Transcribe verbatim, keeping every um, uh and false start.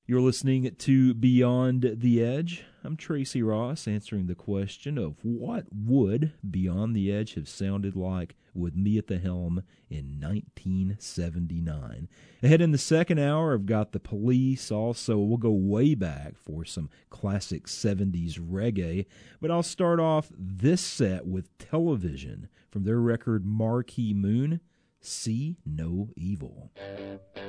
You're listening to Beyond the Edge. I'm Tracy Ross, answering the question of what would Beyond the Edge have sounded like with me at the helm in nineteen seventy-nine. Ahead in the second hour, I've got the Police. Also, we'll go way back for some classic seventies reggae. But I'll start off this set with Television from their record Marquee Moon, See No Evil.